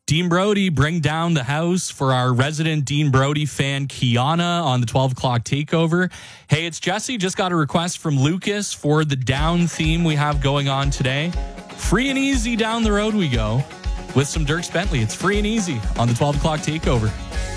Dean Brody, bring down the house for our resident Dean Brody fan, Kiana, on the 12 o'clock takeover. Hey, it's Jesse. Just got a request from Lucas for the down theme we have going on today. Free and easy down the road we go with some Dierks Bentley. It's free and easy on the 12 o'clock takeover.